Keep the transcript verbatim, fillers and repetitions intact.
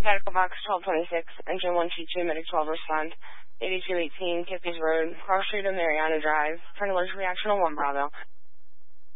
Medical Box twelve twenty-six, Engine one two two, Medic twelve respond. eighty-two eighteen, Kippies Road, Cross Street of Mariana Drive. For an allergic reaction on one Bravo.